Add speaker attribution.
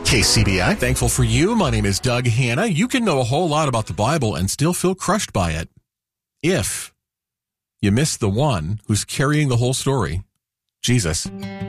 Speaker 1: KCBI.
Speaker 2: Thankful for you. My name is Doug Hanna. You can know a whole lot about the Bible and still feel crushed by it if you miss the one who's carrying the whole story, Jesus.